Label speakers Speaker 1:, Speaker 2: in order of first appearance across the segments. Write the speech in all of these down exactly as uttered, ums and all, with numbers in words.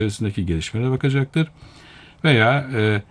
Speaker 1: içerisindeki gelişmelere bakacaktır. Veya e,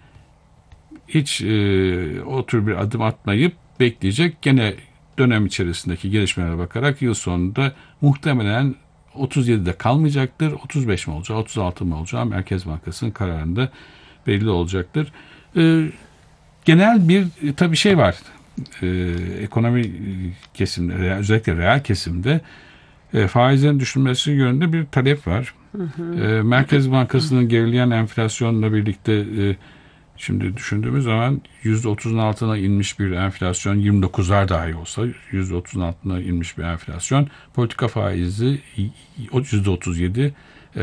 Speaker 1: hiç e, o tür bir adım atmayıp bekleyecek. Gene dönem içerisindeki gelişmelere bakarak yıl sonunda muhtemelen otuz yedide kalmayacaktır. otuz beş mi olacağı, otuz altı mı olacağı Merkez Bankası'nın kararında belli olacaktır. E, genel bir e, tabii şey var. E, ekonomi kesimde, özellikle reel kesimde e, faizlerin düşürülmesi yönünde bir talep var.
Speaker 2: Hı hı.
Speaker 1: E, Merkez Bankası'nın gerileyen enflasyonla birlikte e, şimdi düşündüğümüz zaman yüzde otuzun altına inmiş bir enflasyon, yirmi dokuzlar dahi olsa yüzde otuzun altına inmiş bir enflasyon, politika faizi yüzde otuz yedi, e,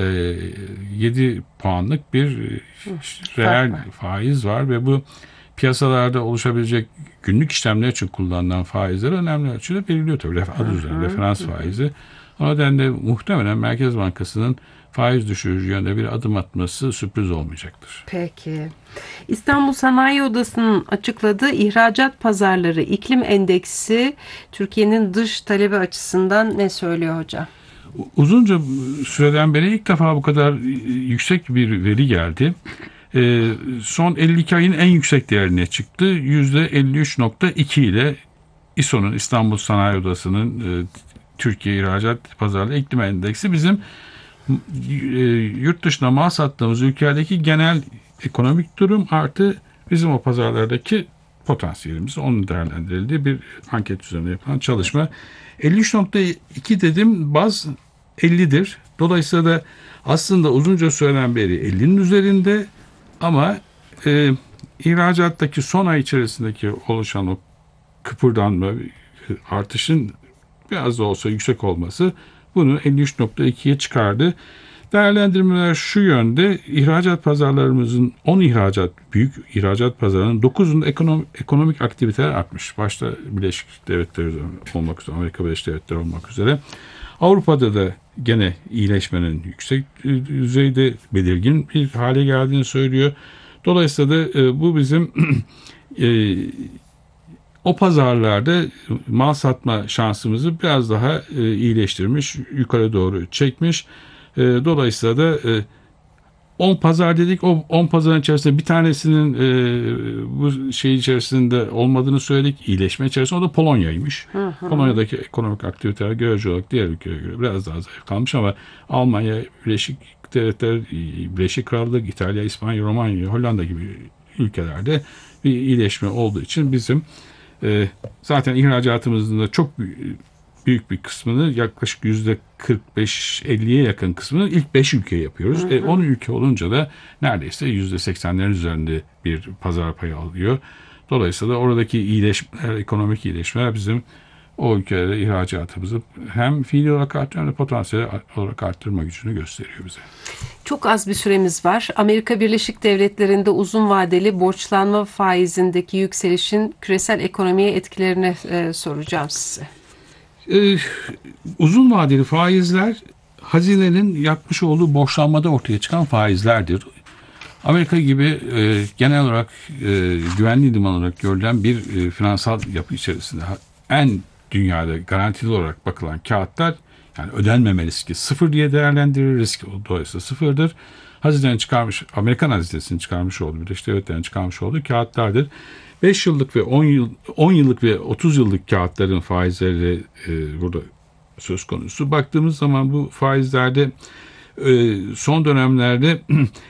Speaker 1: yedi puanlık bir e, reel faiz var ve bu piyasalarda oluşabilecek günlük işlemler için kullanılan faizler önemli ölçüde belirliyor tabii. Adı üzerinde referans faizi. O nedenle muhtemelen Merkez Bankası'nın faiz düşürücü yönde bir adım atması sürpriz olmayacaktır.
Speaker 2: Peki. İstanbul Sanayi Odası'nın açıkladığı ihracat pazarları iklim endeksi Türkiye'nin dış talebi açısından ne söylüyor hocam?
Speaker 1: Uzunca süreden beri ilk defa bu kadar yüksek bir veri geldi. Ee, son elli iki ayın en yüksek değerine çıktı. yüzde elli üç nokta iki ile İ S O'nun, İstanbul Sanayi Odası'nın e, Türkiye İhracat Pazarları İklim Endeksi bizim e, yurt dışına mal sattığımız ülkelerdeki genel ekonomik durum artı bizim o pazarlardaki potansiyelimiz, onun değerlendirildiği bir anket üzerine yapılan çalışma. elli üç nokta iki dedim, baz ellidir. Dolayısıyla da aslında uzunca süreden beri ellinin üzerinde ama e, ihracattaki son ay içerisindeki oluşan o kıpırdanma, artışın biraz da olsa yüksek olması bunu elli üç nokta ikiye çıkardı. Değerlendirmeler şu yönde: ihracat pazarlarımızın on ihracat, büyük ihracat pazarının dokuzunda ekonomik, ekonomik aktiviteler artmış. Başta Birleşik Devletler olmak üzere, Amerika Birleşik Devletleri olmak üzere. Avrupa'da da gene iyileşmenin yüksek düzeyde belirgin bir hale geldiğini söylüyor. Dolayısıyla da e, bu bizim e, o pazarlarda mal satma şansımızı biraz daha e, iyileştirmiş, yukarı doğru çekmiş. E, dolayısıyla da e, on pazar dedik. O on pazarın içerisinde bir tanesinin e, bu şey içerisinde olmadığını söyledik. İyileşme içerisinde, o da Polonya'ymış. Hı hı. Polonya'daki ekonomik aktiviteler görece olarak diğer ülkelere göre biraz daha zayıf kalmış ama Almanya, Birleşik Devletler, Birleşik Krallık, İtalya, İspanya, Romanya, Hollanda gibi ülkelerde bir iyileşme olduğu için bizim e, zaten ihracatımızın da çok büyük bir kısmını, yaklaşık yüzde kırk beş elliye yakın kısmını ilk beş ülke yapıyoruz. Hı hı. E, on ülke olunca da neredeyse yüzde seksenlerin üzerinde bir pazar payı alıyor. Dolayısıyla oradaki iyileşmeler, ekonomik iyileşmeler bizim o ülkelere ihracatımızı hem fiili olarak artırıyor hem de potansiyel olarak arttırma gücünü gösteriyor bize.
Speaker 2: Çok az bir süremiz var. Amerika Birleşik Devletleri'nde uzun vadeli borçlanma faizindeki yükselişin küresel ekonomiye etkilerini e, soracağım size.
Speaker 1: Ee, uzun vadeli faizler hazinenin yapmış olduğu borçlanmada ortaya çıkan faizlerdir. Amerika gibi e, genel olarak e, güvenli liman olarak görülen bir e, finansal yapı içerisinde en dünyada garantili olarak bakılan kağıtlar, yani ödenmeme riski sıfır diye değerlendirilir. Risk dolayısıyla sıfırdır. Hazinenin çıkarmış, Amerikan hazinesinin çıkarmış olduğu, Birleşik Devletler'in çıkarmış olduğu kağıtlardır. beş yıllık ve on yıl on yıllık ve otuz yıllık kağıtların faizleri e, burada söz konusu. Baktığımız zaman bu faizlerde e, son dönemlerde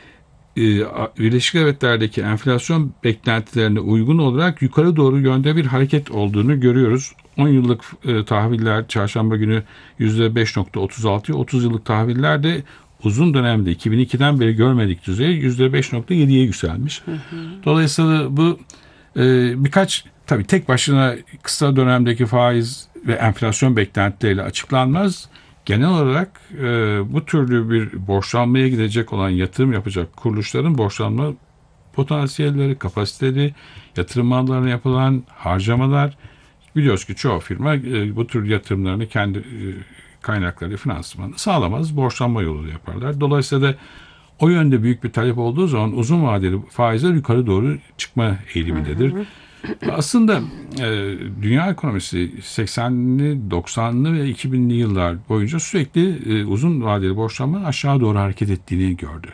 Speaker 1: e, Birleşik Devletler'deki enflasyon beklentilerine uygun olarak yukarı doğru yönde bir hareket olduğunu görüyoruz. on yıllık e, tahviller çarşamba günü yüzde beş nokta otuz altı, otuz yıllık tahviller de uzun dönemde iki bin ikiden beri görmedik düzeye yüzde beş nokta yediye yükselmiş. Hı hı. Dolayısıyla bu e, birkaç, tabii tek başına kısa dönemdeki faiz ve enflasyon beklentileriyle açıklanmaz. Genel olarak e, bu türlü bir borçlanmaya gidecek olan, yatırım yapacak kuruluşların borçlanma potansiyelleri, kapasiteleri, yatırım mallarına yapılan harcamalar, biliyoruz ki çoğu firma e, bu tür yatırımlarını kendi e, kaynakları, finansmanını sağlamaz. Borçlanma yoluyla yaparlar. Dolayısıyla da o yönde büyük bir talep olduğu zaman uzun vadeli faizler yukarı doğru çıkma eğilimindedir. Hı hı. Aslında e, dünya ekonomisi seksenli, doksanlı ve iki binli yıllar boyunca sürekli e, uzun vadeli borçlanmanın aşağı doğru hareket ettiğini gördü.